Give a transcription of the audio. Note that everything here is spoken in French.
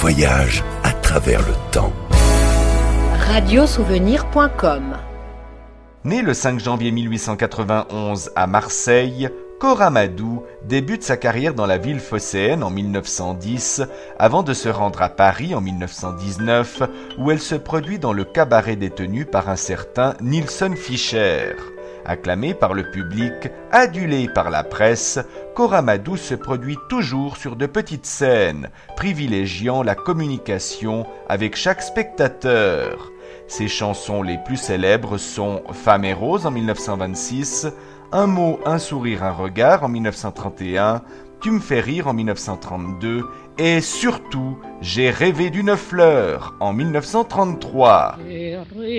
voyage à travers le temps. Radiosouvenir.com. Né le 5 janvier 1891 à Marseille, Cora Madou débute sa carrière dans la ville phocéenne en 1910 avant de se rendre à Paris en 1919 où elle se produit dans le cabaret détenu par un certain Nilsson Fischer. Acclamée par le public, adulée par la presse, Cora Madou se produit toujours sur de petites scènes, privilégiant la communication avec chaque spectateur. Ses chansons les plus célèbres sont Femme et Rose en 1926, Un mot, un sourire, un regard en 1931, Tu me fais rire en 1932 et surtout J'ai rêvé d'une fleur en 1933.